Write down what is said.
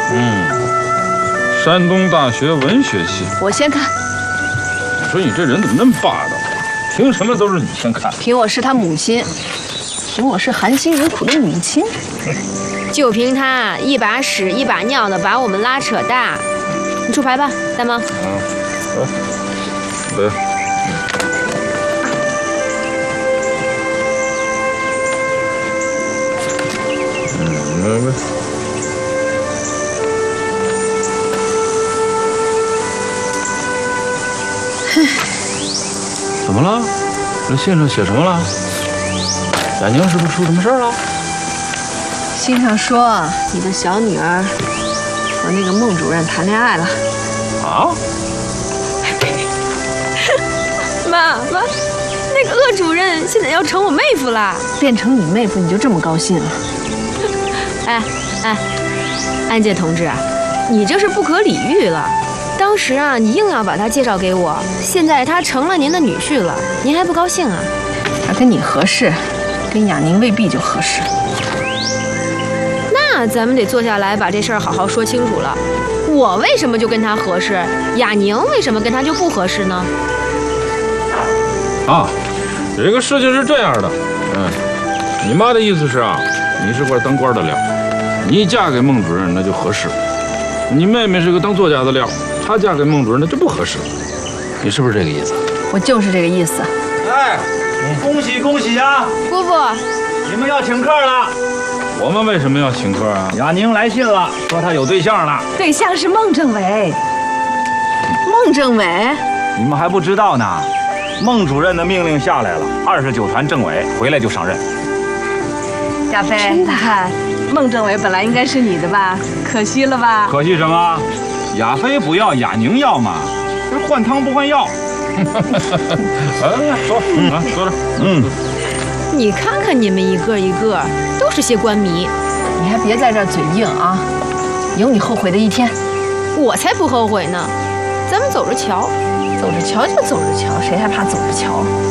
山东大学文学系。 我先看。 你说你这人怎么那么霸道？凭什么都是你先看？ 凭我是他母亲，凭我是含辛茹苦的母亲。 就凭他一把屎一把尿的把我们拉扯大。你出牌吧，大妈。 对。怎么了？这信上写什么了？雅宁是不是出什么事儿了？ 信上说你的小女儿和那个孟主任谈恋爱了。 啊？ 妈，那个鄂主任现在要成我妹夫了。 变成你妹夫你就这么高兴了？ 哎，安介同志啊，你这是不可理喻了。当时啊，你硬要把他介绍给我，现在他成了您的女婿了，您还不高兴啊？ 他跟你合适，跟雅宁未必就合适。 那咱们得坐下来把这事儿好好说清楚了。我为什么就跟他合适？雅宁为什么跟他就不合适呢？ 啊，这个事情是这样的，你妈的意思是啊，你是块当官的料，你嫁给孟主任那就合适。你妹妹是个当作家的料，她嫁给孟主任那就不合适。你是不是这个意思？ 我就是这个意思。 哎，恭喜恭喜啊！ 姑父， 你们要请客了。 我们为什么要请客啊？ 雅宁来信了，说她有对象了。 对象是孟政委。孟政委？ 你们还不知道呢。孟主任的命令下来了，29团政委回来就上任。 亚飞，你看，孟政委本来应该是你的吧？可惜了吧？ 可惜什么？亚飞不要，雅宁要嘛，这换汤不换药。 说着。 你看看你们一个一个都是些官迷， 你还别在这儿嘴硬啊，有你后悔的一天。 我才不后悔呢。咱们走着瞧。 走着瞧就走着瞧，谁还怕走着瞧？